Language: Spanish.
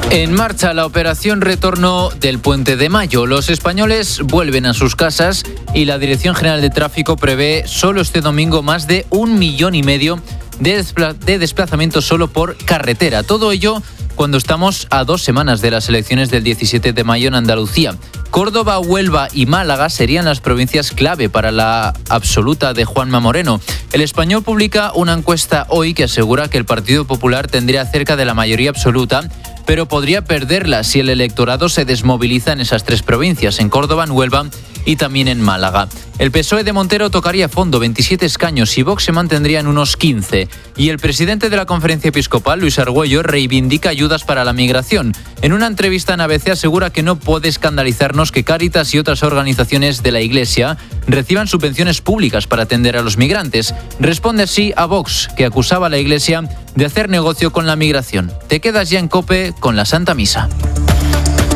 En marcha la operación retorno del Puente de Mayo. Los españoles vuelven a sus casas y la Dirección General de Tráfico prevé solo este domingo más de 1,5 millones de desplazamientos solo por carretera. Todo ello cuando estamos a 2 semanas de las elecciones del 17 de mayo en Andalucía. Córdoba, Huelva y Málaga serían las provincias clave para la absoluta de Juanma Moreno. El Español publica una encuesta hoy que asegura que el Partido Popular tendría cerca de la mayoría absoluta, pero podría perderla si el electorado se desmoviliza en esas 3 provincias, en Córdoba, en Huelva y también en Málaga. El PSOE de Montero tocaría fondo, 27 escaños, y Vox se mantendría en unos 15. Y el presidente de la Conferencia Episcopal, Luis Argüello, reivindica ayudas para la migración. En una entrevista en ABC asegura que no puede escandalizarnos que Cáritas y otras organizaciones de la Iglesia reciban subvenciones públicas para atender a los migrantes. Responde así a Vox, que acusaba a la Iglesia de hacer negocio con la migración. Te quedas ya en COPE con la Santa Misa.